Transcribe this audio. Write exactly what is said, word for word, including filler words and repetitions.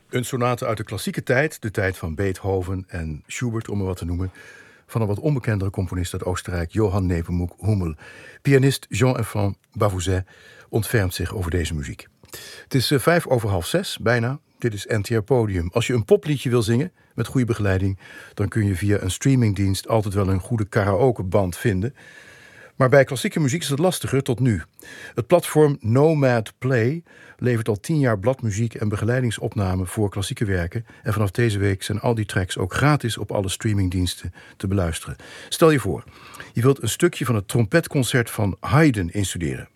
Een sonate uit de klassieke tijd, de tijd van Beethoven en Schubert, om er wat te noemen, van een wat onbekendere componist uit Oostenrijk, Johann Nepomuk Hummel. Pianist Jean-Enfant Bavouzet ontfermt zich over deze muziek. Het is uh, vijf over half zes, bijna. Dit is N T R Podium. Als je een popliedje wil zingen met goede begeleiding, dan kun je via een streamingdienst altijd wel een goede karaokeband vinden. Maar bij klassieke muziek is het lastiger tot nu. Het platform Nomad Play levert al tien jaar bladmuziek en begeleidingsopnamen voor klassieke werken. En vanaf deze week zijn al die tracks ook gratis op alle streamingdiensten te beluisteren. Stel je voor, je wilt een stukje van het trompetconcert van Haydn instuderen.